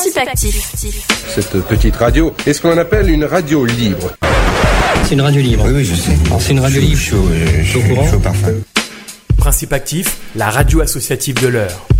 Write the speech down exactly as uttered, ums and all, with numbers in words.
Principe actif. Cette petite radio est ce qu'on appelle une radio libre. C'est une radio libre. Oui, oui, je sais. Alors, c'est une radio je, libre. Je suis au, je, je, au courant. je suis au parfum. Principe actif, la radio associative de l'Eure.